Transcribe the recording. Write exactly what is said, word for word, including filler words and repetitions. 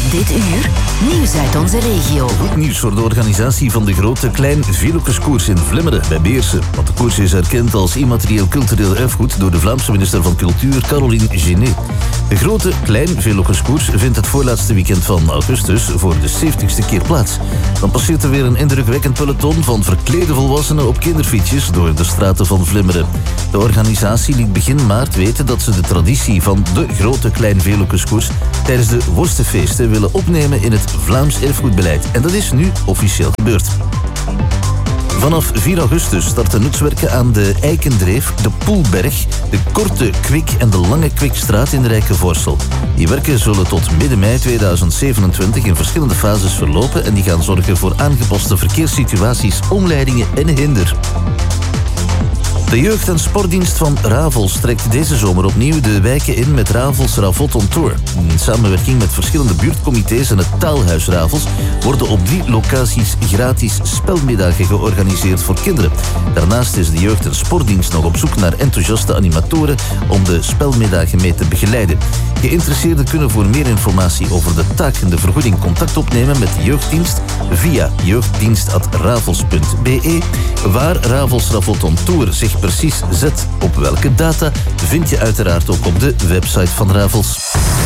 Dit uur, nieuws uit onze regio. Goed nieuws voor de organisatie van de grote Klein Velocus-koers in Vlimmeren bij Beersen. Want de koers is erkend als immaterieel cultureel erfgoed door de Vlaamse minister van Cultuur, Caroline Genet. De grote Klein Velocus-koers vindt het voorlaatste weekend van augustus voor de zeventigste keer plaats. Dan passeert er weer een indrukwekkend peloton van verklede volwassenen op kinderfietsjes door de straten van Vlimmeren. De organisatie liet begin maart weten dat ze de traditie van de grote Klein Velocus-koers tijdens de worstenfeesten willen opnemen in het Vlaams erfgoedbeleid. En dat is nu officieel gebeurd. Vanaf vier augustus starten nutswerken aan de Eikendreef, de Poelberg, de Korte Kwik en de Lange Kwikstraat in Rijkenvorsel. Die werken zullen tot midden mei tweeduizend zevenentwintig in verschillende fases verlopen en die gaan zorgen voor aangepaste verkeerssituaties, omleidingen en hinder. De jeugd- en sportdienst van Ravels trekt deze zomer opnieuw de wijken in met Ravels Ravot on Tour. In samenwerking met verschillende buurtcomité's en het Taalhuis Ravels worden op drie locaties gratis spelmiddagen georganiseerd voor kinderen. Daarnaast is de jeugd- en sportdienst nog op zoek naar enthousiaste animatoren om de spelmiddagen mee te begeleiden. Geïnteresseerden kunnen voor meer informatie over de taak en de vergoeding contact opnemen met de jeugddienst via jeugddienst apenstaartje ravels punt b e. Waar Ravels Ravot on Tour zich precies zet op welke data vind je uiteraard ook op de website van Ravels.